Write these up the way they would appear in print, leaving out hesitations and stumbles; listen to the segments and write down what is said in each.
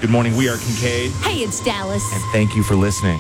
Good morning. We are Kincaid. Hey, it's Dallas. And thank you for listening.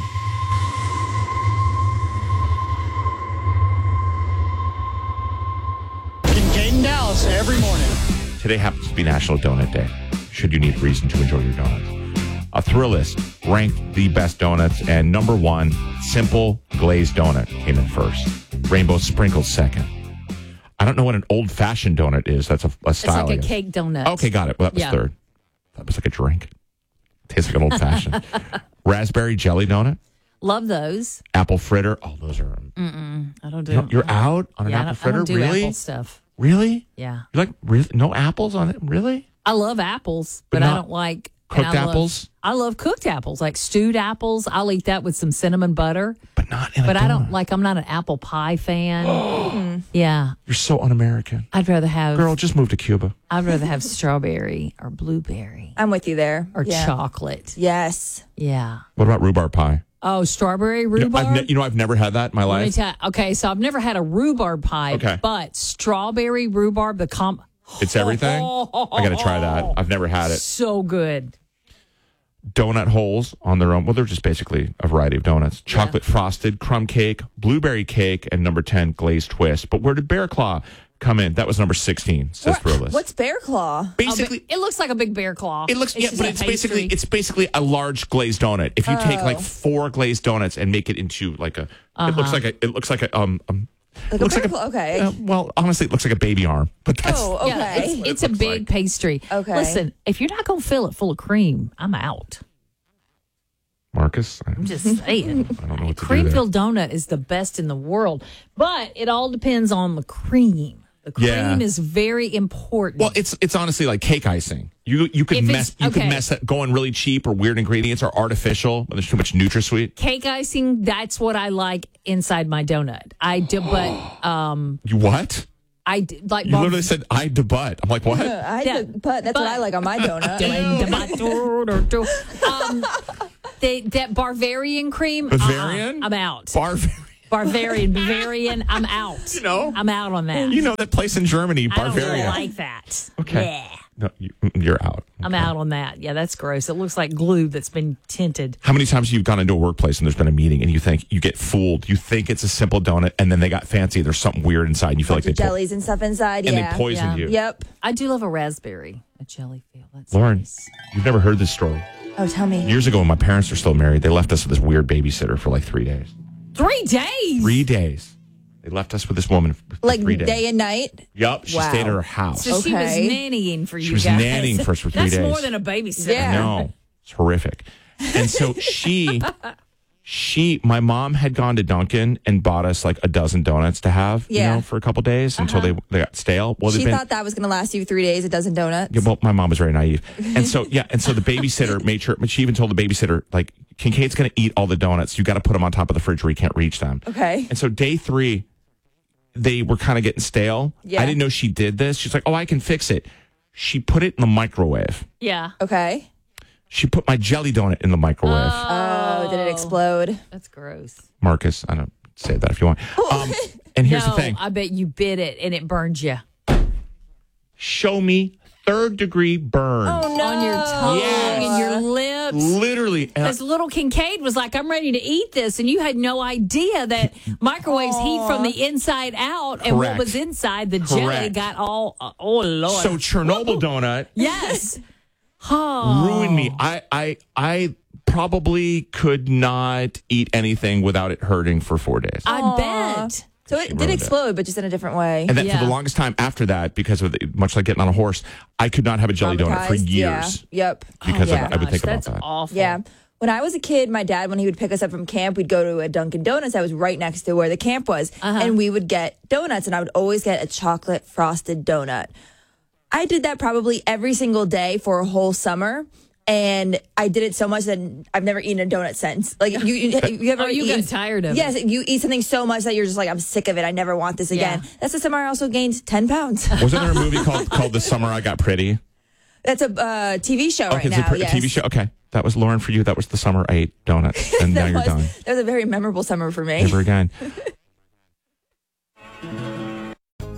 Kincaid and Dallas every morning. Today happens to be National Donut Day. Should you need reason to enjoy your donuts. A Thrillist ranked the best donuts, and number one, Simple Glazed Donut came in first. Rainbow Sprinkles second. I don't know what an old-fashioned donut is. That's a style. It's like a cake donut. Okay, got it. Well, that was third. That was like a drink. Tastes like an old-fashioned. Raspberry jelly donut. Love those. Apple fritter. Oh, those are... I don't do. You're out on an apple fritter? I don't do really? apple stuff. Really? Yeah. You're like, really? No apples on it? Really? I love apples, but I don't like... Cooked apples? I love cooked apples, like stewed apples. I'll eat that with some cinnamon butter. But not in a donut. I don't like, I'm not an apple pie fan. Yeah. You're so un-American. I'd rather have... Girl, just move to Cuba. I'd rather have strawberry or blueberry. I'm with you there. Or chocolate. Yes. Yeah. What about rhubarb pie? Oh, strawberry rhubarb? I've never had that in my life. Okay, so I've never had a rhubarb pie, but strawberry rhubarb, it's everything? I got to try that. I've never had it. So good. Donut holes on their own. Well, they're just basically a variety of donuts. Chocolate frosted, crumb cake, blueberry cake, and number 10, glazed twist. But where did Bear Claw come in? That was number 16, says Thrillist. What's Bear Claw? Basically, it looks like a big bear claw. It looks, but it's basically a large glazed donut. If you take like 4 glazed donuts and make it into like a, it looks like okay. Well, honestly, it looks like a baby arm. But that's, okay. Yeah, it's a big pastry. Okay. Listen, if you're not going to fill it full of cream, I'm out. Marcus? I'm just saying. I don't know what to Cream-filled donut is the best in the world, but it all depends on the cream. The cream is very important. Well, it's honestly like cake icing. You could mess that going really cheap or weird ingredients or artificial. But there's too much NutraSweet. Cake icing, that's what I like inside my donut. I do, but you what? I like. You literally said I debut. I'm like, what? But that's what I like on my donut. That Bavarian cream. Bavarian? I'm out. Bavarian, I'm out. I'm out on that. You know that place in Germany, Bavaria. I don't like that. Okay. No, you're out. Okay. I'm out on that. Yeah, that's gross. It looks like glue that's been tinted. How many times have you gone into a workplace and there's been a meeting and you get fooled? You think it's a simple donut and then they got fancy. There's something weird inside and you feel like they jellies and stuff inside. And they poisoned you. Yep. I do love a raspberry, a jelly feel. That's Lauren, nice. You've never heard this story. Oh, tell me. Years ago when my parents were still married, they left us with this weird babysitter for like 3 days. 3 days? 3 days. They left us with this woman for like 3 days. Day and night? Yep. She stayed at her house. So she was nannying for you guys. She was nannying for us for 3 days. That's more than a babysitter. Yeah. No. It's horrific. And so my mom had gone to Dunkin' and bought us like a dozen donuts to have, for a couple days until they got stale. Well, she thought that was going to last you 3 days, a dozen donuts. Yeah, well, my mom was very naive. And so, the babysitter made sure, but she even told the babysitter, like, Kincaid's going to eat all the donuts. You got to put them on top of the fridge where you can't reach them. Okay. And so day 3, they were kind of getting stale. Yeah. I didn't know she did this. She's like, oh, I can fix it. She put it in the microwave. Yeah. Okay. She put my jelly donut in the microwave. Oh, did it explode? That's gross. Marcus, I don't say that if you want. And here's the thing. I bet you bit it and it burned you. Show me 3rd-degree burns. Oh, no. On your tongue and your lips. Literally. Because little Kincaid was like, I'm ready to eat this. And you had no idea that microwaves heat from the inside out. And what was inside, the jelly got all, oh, Lord. So Chernobyl donut. Yes. Ruined me. I probably could not eat anything without it hurting for 4 days. I bet. So it did explode, but just in a different way. And then for the longest time after that, because of much like getting on a horse, I could not have a jelly donut for years. Yeah. Yep. Because I would think about that's that. Awful. Yeah. When I was a kid, my dad, when he would pick us up from camp, we'd go to a Dunkin' Donuts that was right next to where the camp was. And we would get donuts, and I would always get a chocolate frosted donut. I did that probably every single day for a whole summer. And I did it so much that I've never eaten a donut since. Like you ever got tired of it. Yes, you eat something so much that you're just like, I'm sick of it. I never want this again. That's the summer I also gained 10 pounds. Wasn't there a movie called The Summer I Got Pretty? That's a TV show right now. A TV show? Okay. That was Lauren for you. That was the summer I ate donuts. And now you're done. That was a very memorable summer for me. Never again.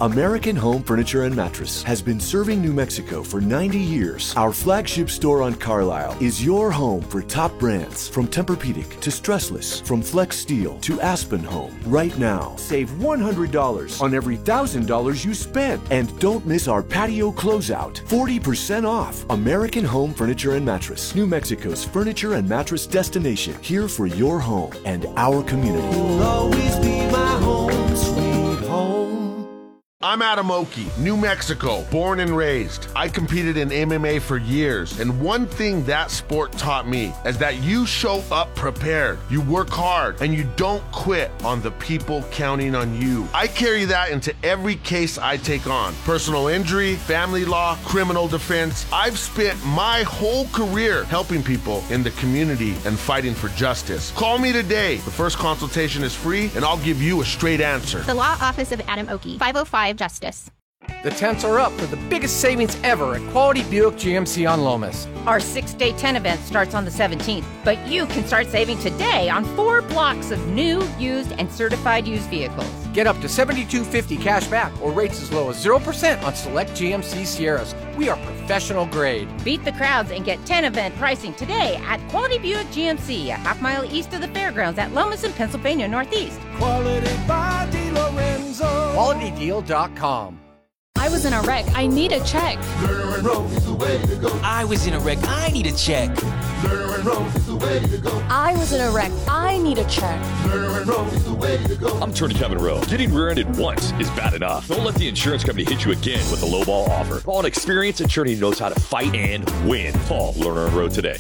American Home Furniture and Mattress has been serving New Mexico for 90 years. Our flagship store on Carlisle is your home for top brands, from Tempur-Pedic to Stressless, from Flex Steel to Aspen Home. Right now, save $100 on every $1,000 you spend. And don't miss our patio closeout, 40% off. American Home Furniture and Mattress, New Mexico's furniture and mattress destination, here for your home and our community. You'll always be my home, sweet home. I'm Adam Oki, New Mexico, born and raised. I competed in MMA for years, and one thing that sport taught me is that you show up prepared, you work hard, and you don't quit on the people counting on you. I carry that into every case I take on. Personal injury, family law, criminal defense. I've spent my whole career helping people in the community and fighting for justice. Call me today. The first consultation is free, and I'll give you a straight answer. The Law Office of Adam Oki, 505 Justice. The temps are up for the biggest savings ever at Quality Buick GMC on Lomas. Our 6-day 10 event starts on the 17th, but you can start saving today on 4 blocks of new, used, and certified used vehicles. Get up to $7,250 cash back or rates as low as 0% on select GMC Sierras. We are professional grade. Beat the crowds and get 10 event pricing today at Quality Buick GMC, a half-mile east of the fairgrounds at Lomas in Pennsylvania Northeast. Quality by DeLorenzo. QualityDeal.com. I was in a wreck. I need a check. Lerner and Rose is the way to go. I was in a wreck. I need a check. Lerner and Rose is the way to go. I was in a wreck. I need a check. Lerner and Rose is the way to go. I'm Attorney Kevin Rowe. Getting rear-ended once is bad enough. Don't let the insurance company hit you again with a lowball offer. Call an experienced attorney who knows how to fight and win. Call Lerner and Rowe today.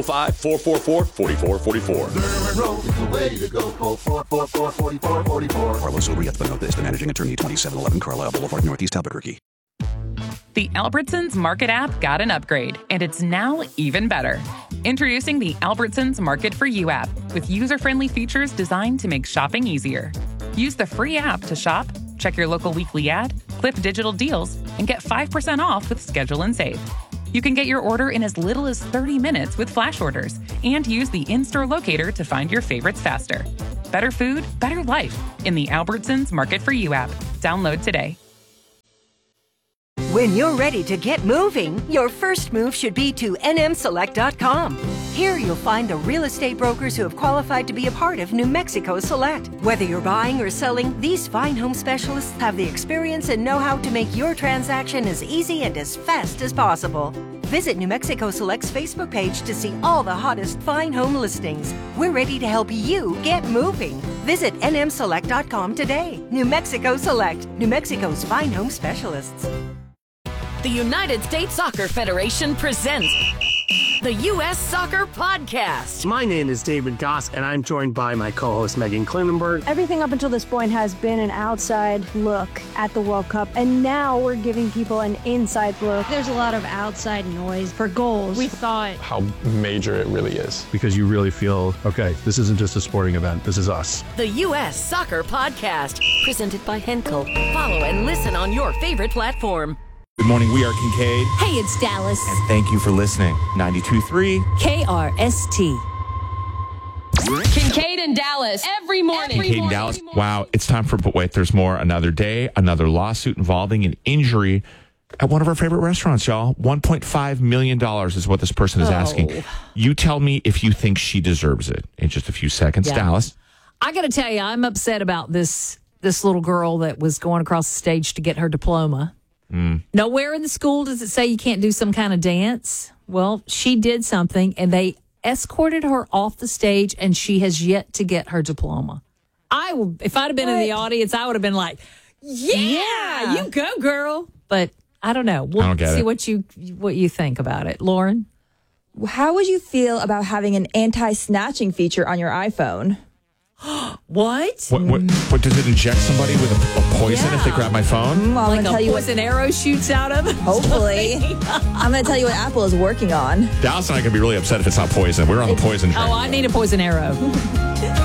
505-444-4444. Lerner and Rose is the way to go. Call 444-4444. Carlos Urias Benotez, the managing attorney, 2711 Carlisle Boulevard, Northeast Albuquerque. The Albertsons Market app got an upgrade, and it's now even better. Introducing the Albertsons Market for You app, with user-friendly features designed to make shopping easier. Use the free app to shop, check your local weekly ad, clip digital deals, and get 5% off with Schedule and Save. You can get your order in as little as 30 minutes with flash orders, and use the in-store locator to find your favorites faster. Better food, better life in the Albertsons Market for You app. Download today. When you're ready to get moving, your first move should be to nmselect.com. Here you'll find the real estate brokers who have qualified to be a part of New Mexico Select. Whether you're buying or selling, these fine home specialists have the experience and know-how to make your transaction as easy and as fast as possible. Visit New Mexico Select's Facebook page to see all the hottest fine home listings. We're ready to help you get moving. Visit nmselect.com today. New Mexico Select, New Mexico's fine home specialists. The United States Soccer Federation presents the U.S. Soccer Podcast. My name is David Goss, and I'm joined by my co-host Megan Klinenberg. Everything up until this point has been an outside look at the World Cup, and now we're giving people an inside look. There's a lot of outside noise for goals. We thought how major it really is. Because you really feel, okay, this isn't just a sporting event, this is us. The U.S. Soccer Podcast, presented by Henkel. Follow and listen on your favorite platform. Good morning, we are Kincaid. Hey, it's Dallas. And thank you for listening. 92.3 KRST. Kincaid and Dallas every morning. Kincaid and Dallas. Wow, it's time for But Wait, There's More. Another day, another lawsuit involving an injury at one of our favorite restaurants, y'all. $1.5 million is what this person is asking. You tell me if you think she deserves it in just a few seconds. Dallas. I got to tell you, I'm upset about this little girl that was going across the stage to get her diploma. Nowhere in the school does it say you can't do some kind of dance. Well, she did something, and they escorted her off the stage, and she has yet to get her diploma. If I'd have been in the audience, I would have been like, yeah, you go, girl. But I don't know. We'll see what you think about it. Lauren? How would you feel about having an anti-snatching feature on your iPhone? What? What does it inject somebody with a poison if they grab my phone? Well, like a poison arrow shoots out of it? Hopefully. I'm going to tell you what Apple is working on. Dallas and I can be really upset if it's not poison. We're on the poison train. Oh, I need a poison arrow.